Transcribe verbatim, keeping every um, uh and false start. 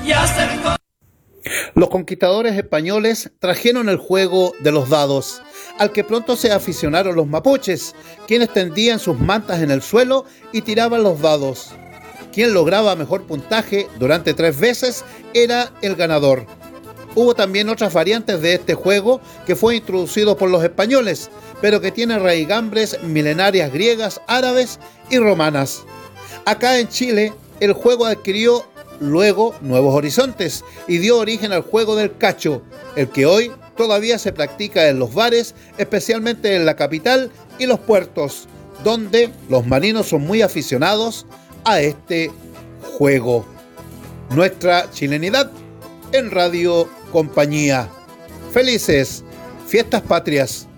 Los conquistadores españoles trajeron el juego de los dados, al que pronto se aficionaron los mapuches, quienes tendían sus mantas en el suelo y tiraban los dados. Quien lograba mejor puntaje durante tres veces era el ganador. Hubo también otras variantes de este juego que fue introducido por los españoles, pero que tiene raigambres milenarias griegas, árabes y romanas. Acá en Chile, el juego adquirió luego nuevos horizontes y dio origen al juego del cacho, el que hoy todavía se practica en los bares, especialmente en la capital y los puertos, donde los marinos son muy aficionados a este juego. Nuestra chilenidad en Radio Compañía. Felices Fiestas Patrias.